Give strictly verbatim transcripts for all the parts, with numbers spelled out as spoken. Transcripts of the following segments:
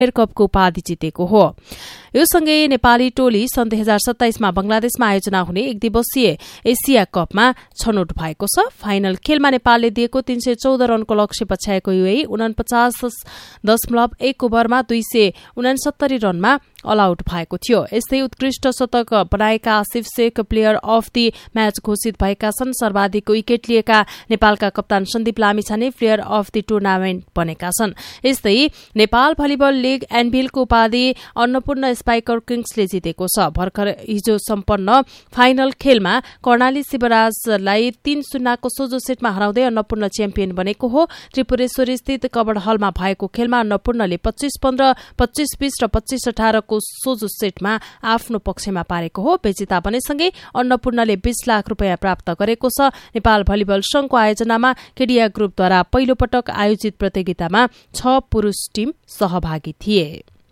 कपको उपाधि जितेको हो। यो सँगै नेपाली टोली सन् दुई हजार सत्ताइसमा बंगलादेशमा आयोजना हुने एक दिवसीय एसिया कपमा छनौट भएको छ। फाइनल खेलमा नेपालले दिएको तीन सय चौध रनको लक्ष्य पछ्याएको युएई उनपचास दशमलव एक ओभरमा दुई सय उनासत्तरी रनमा अल आउट भएको थियो। यस्तै उत्कृष्ट शतक बनाएका Asif Sheikh player of the match घोषित भएका छन्। सर्वाधिक विकेट लिएका नेपालका कप्तान Sandeep Lamichhane player of the tournament बनेका छन्। यस्तै नेपाल भलिबल लीग एनभिलको उपाधि अन्नपूर्ण स्पाइकर किङ्सले जितेको छ। भर्खर हिजो सम्पन्न फाइनल खेलमा कर्णाली शिवराजलाई तीन शून्यको सोझो सेटमा हराउँदै अन्नपूर्ण च्याम्पियन बनेको हो। त्रिपुरेश्वरी स्थित कबड हलमा भएको खेलमा अन्नपूर्णले पच्चीस पन्ध्र पच्चीस बीस र पच्चीस अठारको सोझो सेटमा आफ्नो पक्षमा पारेको हो। विजेता बनेसँगै अन्नपूर्णले बीस लाख रुपियाँ प्राप्त गरेको छ। नेपाल भलिबल संघको आयोजनामा केडिया ग्रुपद्वारा पहिलो पटक आयोजित प्रतियोगितामा छ पुरूष टीम सहभागी थिए।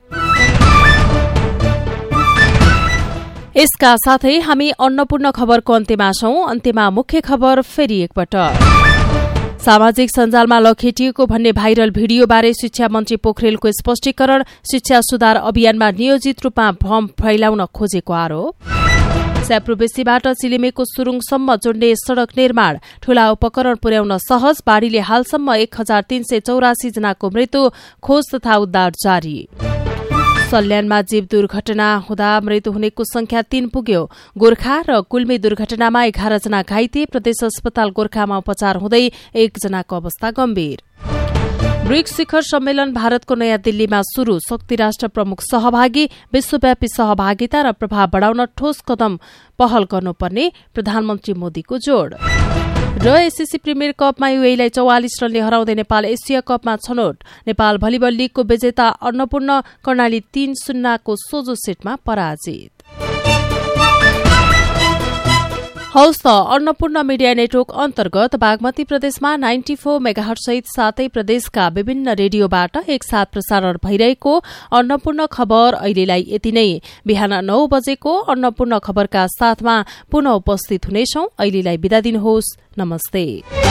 यसका साथै हामी अन्नपूर्ण खबरको अन्त्यमा छौं। अन्त्यमा मुख्य खबर फेरि एकपटक। सामाजिक सञ्जालमा लखेटिएको भन्ने भाइरल भिडियोबारे शिक्षा मन्त्री पोखरेलको स्पष्टीकरण। शिक्षा सुधार अभियानमा नियोजित रूपमा भ्रम फैलाउन खोजेको आरोप। स्याप्रोबेसीबाट चिलिमेको सुरुङसम्म जोड्ने सड़क निर्माण। ठूला उपकरण पुर्याउन सहज। बाढ़ीले हालसम्म एक हजार तीन सय चौरासी जनाको मृत्यु। खोज तथा उद्धार जारी। सल्यानमा जीव दुर्घटना हुँदा मृत्यु हुनेको संख्या तीन पुग्यो। गोर्खा र गुल्मी दुर्घटनामा एघार जना घाइते। प्रदेश अस्पताल गोर्खामा उपचार हुँदै एकजनाको अवस्था गम्भीर। ब्रिक्स शिखर सम्मेलन भारतको नयाँ दिल्लीमा शुरू। शक्ति राष्ट्र प्रमुख सहभागी। विश्वव्यापी सहभागिता र प्रभाव बढ़ाउन ठोस कदम पहल गर्नुपर्ने प्रधानमन्त्री मोदीको जोड़। र एसएससी प्रिमियर कपमा युएईलाई चौवालिस रनले हराउँदै नेपाल एसिया कपमा छनौट। नेपाल भलिबल लीगको विजेता अन्नपूर्ण कर्णाली तीन शून्यको सोझो सेटमा पराजित। हौस् त अन्नपूर्ण मिडिया नेटवर्क अन्तर्गत बागमती प्रदेशमा नाइन्टी फोर मेगाहर्ज सहित सातै प्रदेशका विभिन्न रेडियोबाट एकसाथ प्रसारण भइरहेको अन्नपूर्ण खबर अहिलेलाई यति नै। बिहान नौ बजेको अन्नपूर्ण खबरका साथमा पुनः उपस्थित हुनेछौं। अहिलेलाई बिदा दिनुहोस्। नमस्ते।